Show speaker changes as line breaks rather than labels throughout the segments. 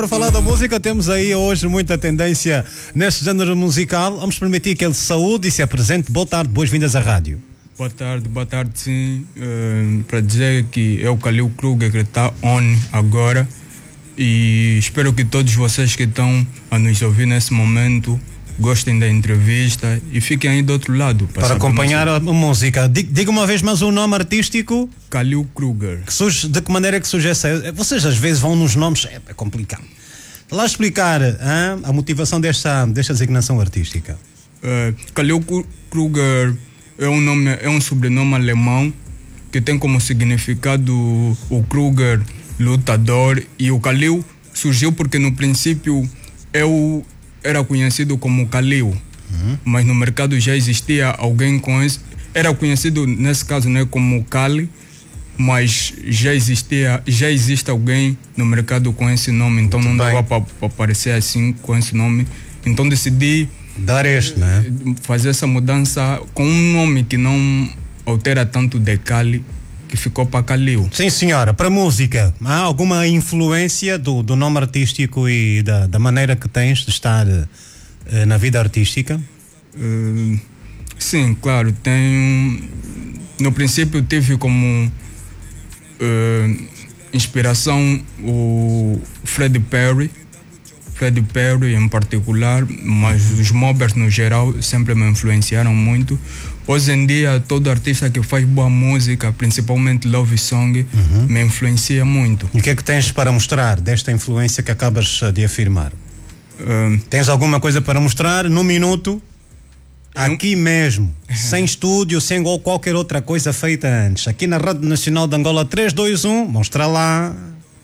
Para falar da música, temos aí hoje muita tendência neste género musical. Vamos permitir que ele se saúde e se apresente. Boa tarde, boas-vindas à rádio.
Boa tarde sim. Para dizer que é o Khalil Kruger que está on agora e espero que todos vocês que estão a nos ouvir nesse momento gostem da entrevista e fiquem aí do outro lado.
Para acompanhar a música. Diga uma vez mais o nome artístico.
Khalil Kruger.
De que maneira que surge essa... Vocês às vezes vão nos nomes... É complicado. Lá explicar a motivação desta designação artística.
Khalil Kruger é um sobrenome alemão que tem como significado o Kruger, lutador, e o Khalil surgiu porque no princípio eu era conhecido como Khalil, mas no mercado já existia alguém com esse, era conhecido nesse caso, né, como Kali, mas já existe alguém no mercado com esse nome, então não dava para aparecer assim com esse nome, então decidi
dar né?
Fazer essa mudança com um nome que não altera tanto de Kali, que ficou para Khalil.
Sim, senhora. Para música, há alguma influência do nome artístico e da maneira que tens de estar na vida artística?
Sim, claro. No princípio tive como inspiração o Freddie Perry em particular, mas os mobbers no geral sempre me influenciaram muito. Hoje em dia, todo artista que faz boa música, principalmente love song, me influencia muito.
E o que é que tens para mostrar desta influência que acabas de afirmar? Tens alguma coisa para mostrar num minuto? Aqui mesmo, sem estúdio, sem qualquer outra coisa feita antes. Aqui na Rádio Nacional de Angola, 3, 2, 1, mostra lá.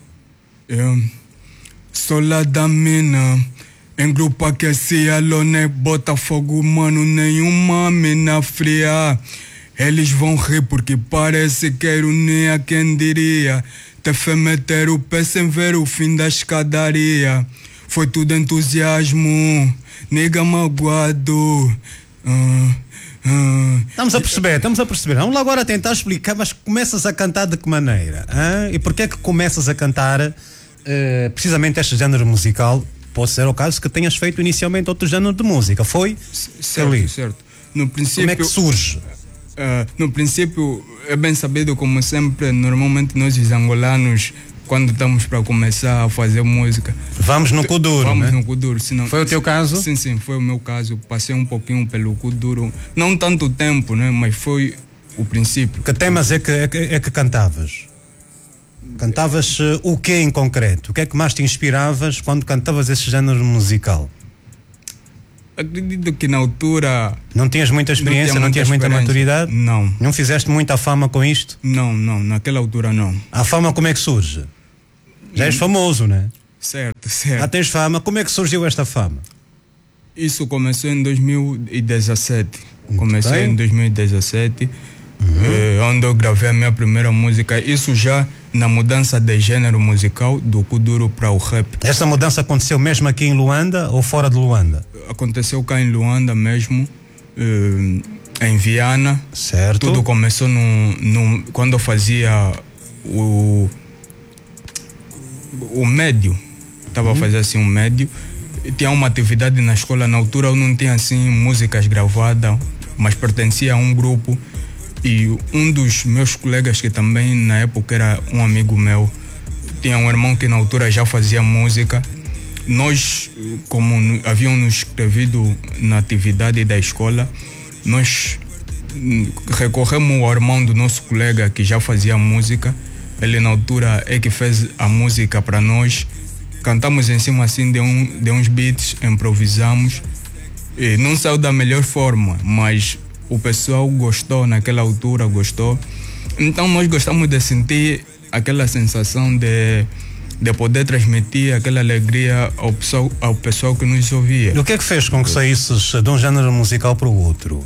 Sou lá da mina, em grupo aquecia, lone, Botafogo, mano, nenhuma mina fria. Eles vão rir porque parece que é ironia, quem diria. Te fez meter o pé sem ver o fim da escadaria. Foi tudo entusiasmo, nega magoado.
Estamos a perceber. Vamos lá agora tentar explicar, mas começas a cantar de que maneira? E porquê é que começas a cantar precisamente este género musical? Pode ser o caso que tenhas feito inicialmente outro género de música. Foi?
Certo. No princípio,
como é que surge?
No princípio, é bem sabido, como sempre, normalmente nós os angolanos, quando estamos para começar a fazer música,
vamos no Kuduro, né?
No Kuduro.
Foi o teu caso?
Sim, foi o meu caso. Passei um pouquinho pelo Kuduro. Não tanto tempo, né? Mas foi o princípio.
Que temas é que cantavas? Cantavas o que em concreto? O que é que mais te inspiravas quando cantavas esse género musical?
Acredito que na altura...
Não tinhas muita experiência, não tinhas muita maturidade?
Não.
Não fizeste muita fama com isto?
Não, naquela altura não.
A fama como é que surge? Já és famoso, né?
Certo.
Tens fama, como é que surgiu esta fama?
Isso começou em 2017. Comecei em 2017, onde eu gravei a minha primeira música. Isso já na mudança de gênero musical do Kuduro para o rap.
Essa mudança aconteceu mesmo aqui em Luanda ou fora de Luanda?
Aconteceu cá em Luanda mesmo, em Viana.
Certo.
Tudo começou quando eu fazia o médio. Estava a fazer assim um médio. Tinha uma atividade na escola. Na altura eu não tinha assim músicas gravadas, mas pertencia a um grupo. E um dos meus colegas, que também na época era um amigo meu, tinha um irmão que na altura já fazia música. Nós, como haviam nos inscrevido na atividade da escola, nós recorremos ao irmão do nosso colega que já fazia música. Ele na altura é que fez a música para nós. Cantamos em cima assim de uns beats, improvisamos. E não saiu da melhor forma, mas o pessoal gostou naquela altura, gostou. Então nós gostamos de sentir aquela sensação de poder transmitir aquela alegria ao pessoal que nos ouvia.
E o que é que fez com que saísses de um género musical para o outro?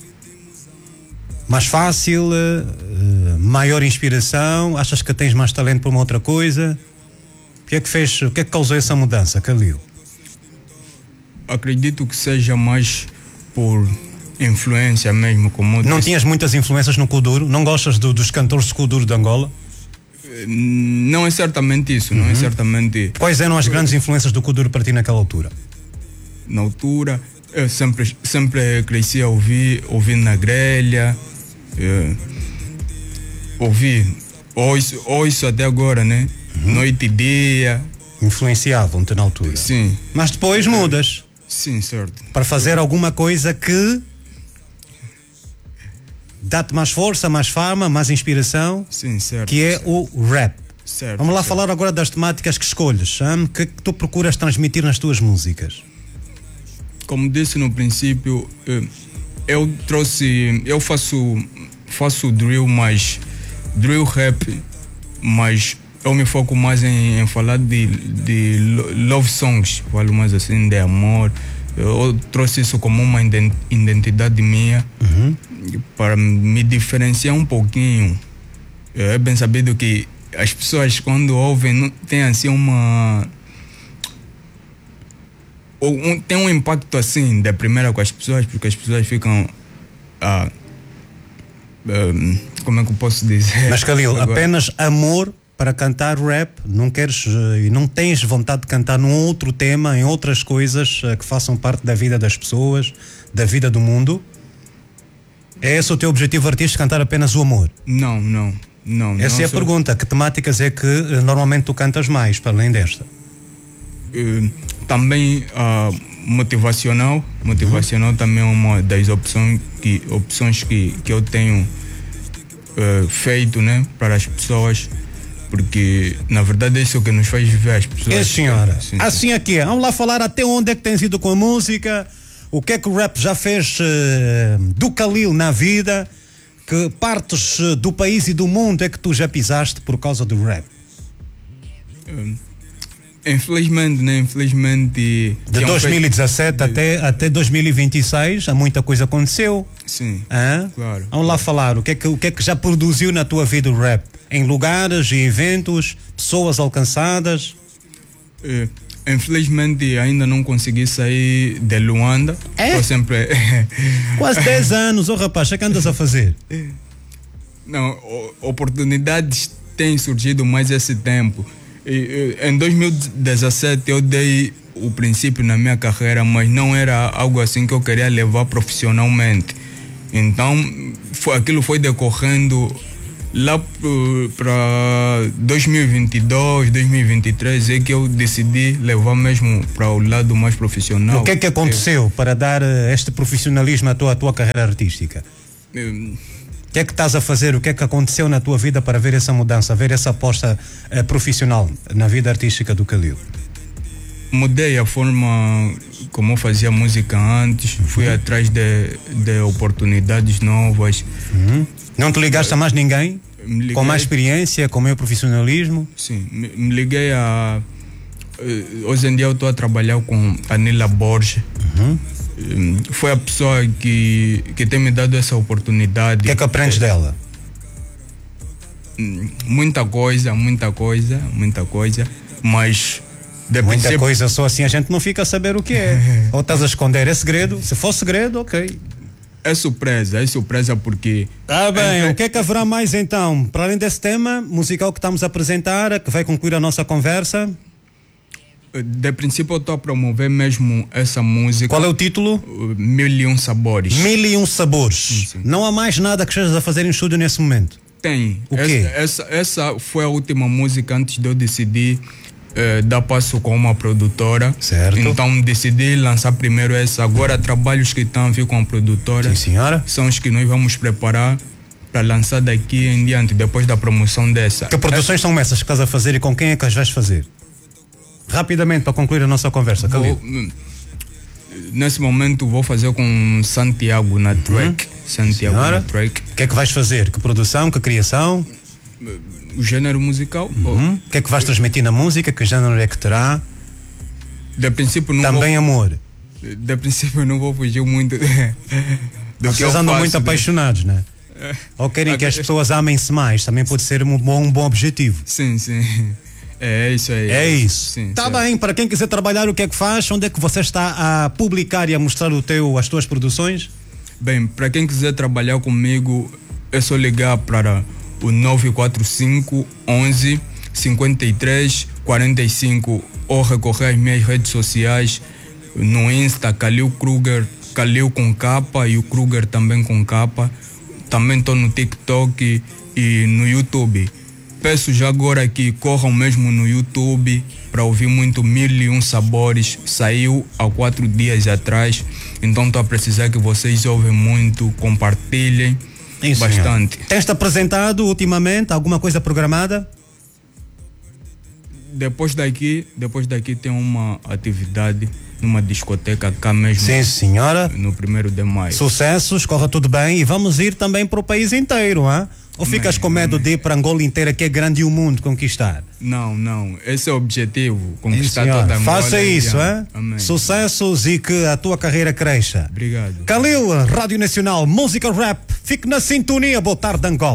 Mais fácil? Maior inspiração? Achas que tens mais talento para uma outra coisa? O que é que fez? O que é que causou essa mudança, Khalil?
Acredito que seja mais por influência mesmo. Como
não tinhas muitas influências no Kuduro? Não gostas dos cantores de Kuduro de Angola?
Não é certamente isso, não é certamente.
Quais eram as grandes influências do Kuduro para ti naquela altura?
Na altura, eu sempre cresci a ouvir na grelha, ouço até agora, né? Noite e dia.
Influenciavam-te na altura?
Sim.
Mas depois mudas.
Sim, certo.
Para fazer alguma coisa que dá-te mais força, mais fama, mais inspiração.
Sim, certo.
Que é o rap.
Certo.
Vamos lá
certo.
falar agora das temáticas que escolhes. O que é que tu procuras transmitir nas tuas músicas?
Como disse no princípio, eu faço drill, mas drill rap, mas eu me foco mais em falar de love songs, falo mais assim de amor. Eu trouxe isso como uma identidade minha para me diferenciar um pouquinho. É bem sabido que as pessoas quando ouvem não tem assim tem um impacto assim de primeira com as pessoas, porque as pessoas ficam como é que eu posso dizer?
Mas Khalil, apenas amor para cantar rap, não queres e não tens vontade de cantar num outro tema, em outras coisas que façam parte da vida das pessoas, da vida do mundo? É esse o teu objetivo artístico, cantar apenas o amor?
Não.
Essa é a pergunta. Que temáticas é que normalmente tu cantas mais, para além desta?
Também motivacional. Motivacional também é uma das opções que eu tenho feito, né, para as pessoas. Porque, na verdade, é isso que nos faz viver as pessoas.
É, senhora.
Sim.
Assim aqui é. Vamos lá falar até onde é que tens ido com a música, o que é que o rap já fez do Khalil na vida, que partes do país e do mundo é que tu já pisaste por causa do rap?
Infelizmente, né? Infelizmente...
De 2017 até 2026, muita coisa aconteceu.
Sim, claro.
Vamos lá falar, o que é que já produziu na tua vida o rap? Em lugares e eventos, pessoas alcançadas?
Infelizmente ainda não consegui sair de Luanda.
É?
Sempre...
Quase 10 anos, rapaz, o que andas a fazer?
Não, oportunidades têm surgido mais esse tempo. Em 2017 eu dei o princípio na minha carreira, mas não era algo assim que eu queria levar profissionalmente. Então aquilo foi decorrendo lá para 2022, 2023 é que eu decidi levar mesmo para o lado mais profissional.
O que é que aconteceu para dar este profissionalismo à tua carreira artística? O que é que estás a fazer? O que é que aconteceu na tua vida para ver essa mudança, ver essa aposta profissional na vida artística do Khalil?
Mudei a forma como eu fazia música antes, fui atrás de oportunidades novas.
Não te ligaste a mais ninguém? Com mais experiência, com meu profissionalismo?
Sim, me liguei a... Hoje em dia eu estou a trabalhar com a Nila Borges. Foi a pessoa que tem me dado essa oportunidade.
O que é que aprendes dela?
Muita coisa, mas...
Muita coisa, só assim a gente não fica a saber o que é. Ou estás a esconder, é segredo? Se for segredo, ok.
É surpresa porque...
Tá bem, o que é que haverá mais então? Para além desse tema musical que estamos a apresentar, que vai concluir a nossa conversa?
De princípio eu estou a promover mesmo essa música.
Qual é o título?
1001 Sabores.
1001 Sabores.
Sim.
Não há mais nada que estejas a fazer em estúdio nesse momento?
Tem.
O quê?
Essa foi a última música antes de eu decidir dar passo com uma produtora.
Certo.
Então decidi lançar primeiro essa. Agora trabalhos que estão a vir com a produtora.
Sim, senhora.
São os que nós vamos preparar para lançar daqui em diante, depois da promoção dessa.
Que produções são essas que estás a fazer e com quem é que as vais fazer? Rapidamente, para concluir a nossa conversa, Khalil.
Nesse momento vou fazer com Santiago na track. Santiago na track.
O que é que vais fazer? Que produção, que criação?
O gênero musical.
O que é que vais transmitir na música? Que género é que terá?
De princípio não
também amor.
De princípio não vou fugir muito do
Vocês andam muito apaixonados, né? Ou querem que as pessoas amem-se mais? Também pode ser um bom objetivo.
Sim. É isso aí.
É isso.
Sim,
tá bem, para quem quiser trabalhar, o que é que faz? Onde é que você está a publicar e a mostrar as tuas produções?
Bem, para quem quiser trabalhar comigo, é só ligar para o 945 11 53 45 ou recorrer às minhas redes sociais no Insta, Kalil Kruger, Kalil com capa e o Kruger também com capa. Também estou no TikTok e no YouTube. Peço já agora que corram mesmo no YouTube para ouvir muito 1001 Sabores. Saiu há 4 dias atrás, então estou a precisar que vocês ouvem muito, compartilhem bastante.
Tens-te apresentado ultimamente? Alguma coisa programada?
Depois daqui tem uma atividade numa discoteca cá mesmo.
Sim, senhora.
No 1º de maio.
Sucessos, corra tudo bem e vamos ir também para o país inteiro, hein? Ou ficas com medo de ir para Angola inteira, que é grande e o mundo conquistar?
Não. Esse é o objetivo. Conquistar toda a Angola.
Faça isso, hein?
Amém.
Sucessos e que a tua carreira cresça.
Obrigado.
Kalil, Rádio Nacional, música rap. Fique na sintonia. Boa tarde, Angola.